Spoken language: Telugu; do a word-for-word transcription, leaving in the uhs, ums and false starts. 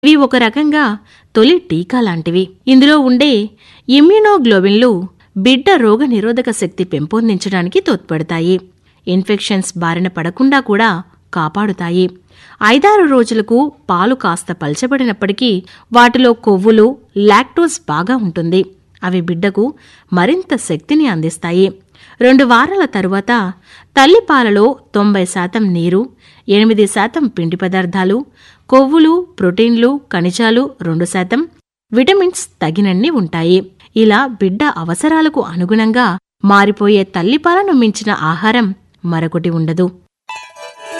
ఇవి ఒక రకంగా తొలి టీకా లాంటివి. ఇందులో ఉండే ఇమ్యునోగ్లోబిన్లు బిడ్డ రోగ నిరోధక శక్తి పెంపొందించడానికి తోడ్పడతాయి. ఇన్ఫెక్షన్స్ బారిన పడకుండా కూడా కాపాడుతాయి. ఐదారు రోజులకు పాలు కాస్త పల్చబడినప్పటికీ వాటిలో కొవ్వులు, లాక్టోజ్ బాగా ఉంటుంది. అవి బిడ్డకు మరింత శక్తిని అందిస్తాయి. రెండు వారాల తరువాత తల్లిపాలలో తొంభై శాతం నీరు, ఎనిమిది శాతం పిండి పదార్థాలు, కొవ్వులు, ప్రోటీన్లు, ఖనిజాలు రెండు శాతం, విటమిన్స్ తగినన్ని ఉంటాయి. ఇలా బిడ్డ అవసరాలకు అనుగుణంగా మారిపోయే తల్లిపాలను మించిన ఆహారం మరొకటి ఉండదు.